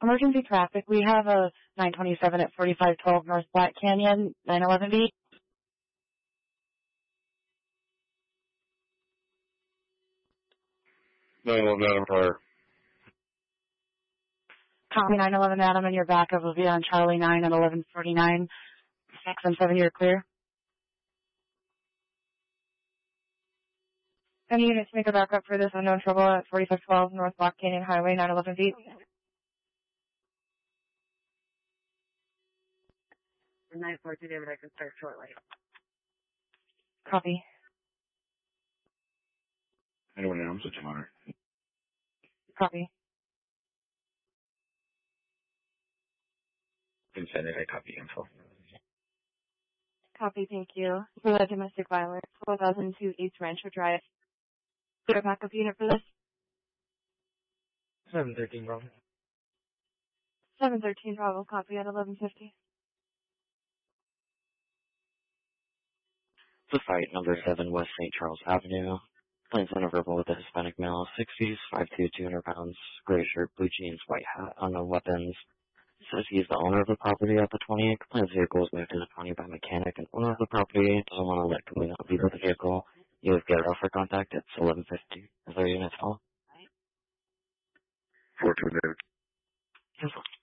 Emergency traffic. We have a 927 at 4512 North Black Canyon, 911B. 911 Adam Prior. Copy 911 Adam, and your backup will be on Charlie 9 at 1149. 6 and 7, you're clear. Any units make a backup for this unknown trouble at 4512 North Black Canyon Highway, 911B? 942 David, I can start shortly. Copy. Anyone else? It's Hunter. Copy. Consent, I copy info. Copy, thank you. For the domestic violence, 4002 East Rancho Drive. Is there a backup unit for this? 713 Bravo. 713 Bravo, copy at 1150. The fight, number 7 West St. Charles Avenue. Claims unavailable with a Hispanic male, 60s, 5'2", 200 pounds, gray shirt, blue jeans, white hat, unknown weapons. Says he's the owner of the property at the 20. Claims the vehicle was moved to the 20 by mechanic and owner of the property. Doesn't want to let complete not leave with the vehicle. You have get off for contact. It's 1150. Is there units call? 42 David. Cancel.